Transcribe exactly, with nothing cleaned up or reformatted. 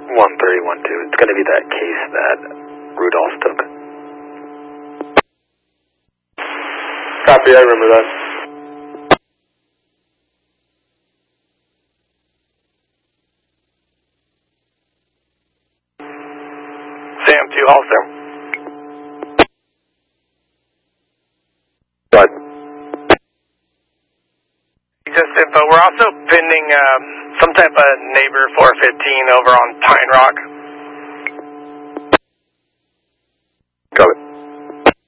one three one two. It's going to be that case that Rudolph took. Copy, I remember that. Sam two also. What? Just info, we're also pending um, some type of neighbor four fifteen over on Pine Rock. Got it.